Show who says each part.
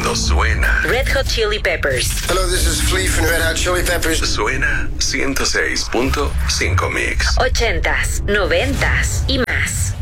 Speaker 1: cuando suena.
Speaker 2: Red Hot Chili Peppers.
Speaker 3: Hello, this is Flea from Red Hot Chili Peppers.
Speaker 1: Suena 106.5 Mix.
Speaker 2: 80s, 90s y más.